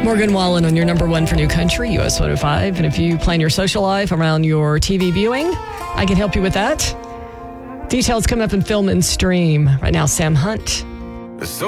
Morgan Wallen on your number one for new country, US 105. And if you plan your social life around your TV viewing, I can help you with that. Details come up in Film and Stream. Right now, Sam Hunt. So